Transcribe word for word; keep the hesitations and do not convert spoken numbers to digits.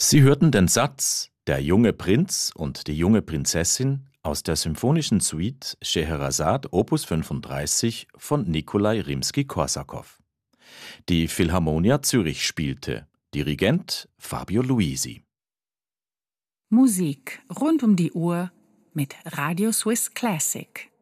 Sie hörten den Satz »Der junge Prinz und die junge Prinzessin« aus der symphonischen Suite Scheherazade Opus fünfunddreißig von Nikolai Rimski-Korsakow. Die Philharmonia Zürich spielte. Dirigent Fabio Luisi. Musik rund um die Uhr mit Radio Swiss Classic.